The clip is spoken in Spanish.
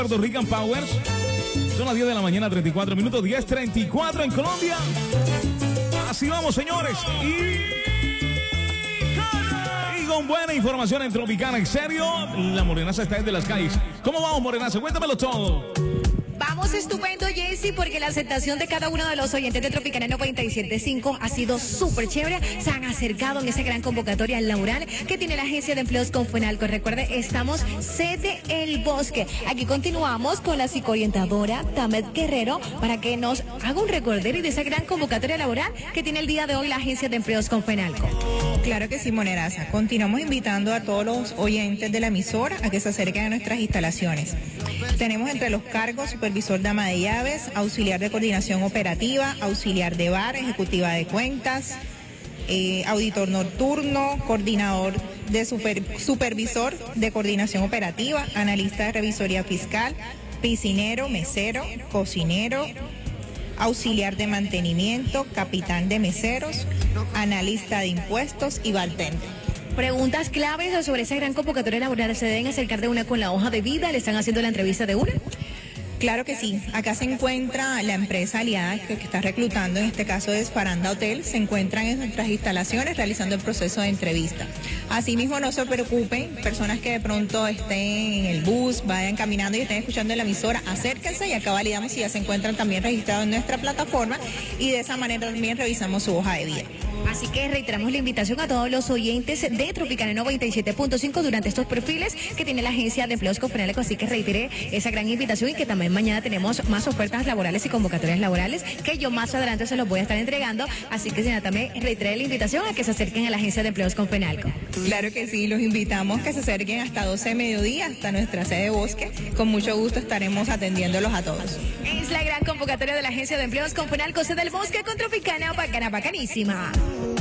Puerto Rican Powers. Son las 10 de la mañana, 34 minutos, 10:34 en Colombia. Así vamos, señores. Y con buena información en Tropicana, en serio, la Morenaza está desde las calles. ¿Cómo vamos, Morenaza? Cuéntamelo todo. Vamos estupendo, Jessy, porque la aceptación de cada uno de los oyentes de Tropicana 97.5 ha sido súper chévere. Se han acercado en esa gran convocatoria laboral que tiene la Agencia de Empleos Confenalco. Recuerde, estamos sede El Bosque. Aquí continuamos con la psicoorientadora Tamet Guerrero para que nos haga un recorderis de esa gran convocatoria laboral que tiene el día de hoy la Agencia de Empleos Confenalco. Claro que sí, Morenaza. Continuamos invitando a todos los oyentes de la emisora a que se acerquen a nuestras instalaciones. Tenemos entre los cargos supervisor de ama de llaves, auxiliar de coordinación operativa, auxiliar de bar, ejecutiva de cuentas, auditor nocturno, coordinador de supervisor de coordinación operativa, analista de revisoría fiscal, piscinero, mesero, cocinero, auxiliar de mantenimiento, capitán de meseros, analista de impuestos y bartender. Preguntas claves sobre esa gran convocatoria laboral. ¿Se deben acercar de una con la hoja de vida? ¿Le están haciendo la entrevista de una? Claro que sí. Acá se encuentra la empresa aliada que está reclutando, en este caso es Faranda Hotel. Se encuentran en nuestras instalaciones realizando el proceso de entrevista. Asimismo, no se preocupen, personas que de pronto estén en el bus, vayan caminando y estén escuchando la emisora, acérquense y acá validamos si ya se encuentran también registrados en nuestra plataforma y de esa manera también revisamos su hoja de vida. Así que reiteramos la invitación a todos los oyentes de Tropicana 97.5 durante estos perfiles que tiene la Agencia de Empleos Confenalco. Así que reiteré esa gran invitación y que también mañana tenemos más ofertas laborales y convocatorias laborales que yo más adelante se los voy a estar entregando. Así que señora, también reiteré la invitación a que se acerquen a la Agencia de Empleos Confenalco. Claro que sí, los invitamos que se acerquen hasta 12 de mediodía, hasta nuestra sede Bosque. Con mucho gusto estaremos atendiéndolos a todos. Es la gran convocatoria de la Agencia de Empleos Confenalco, sede del Bosque con Tropicana, bacana, bacanísima.